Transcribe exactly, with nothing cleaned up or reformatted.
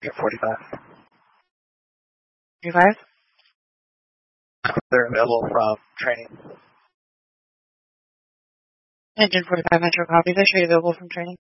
Engine forty-five. forty-five? They're available from training. Engine forty-five Metro copy. They're available from training.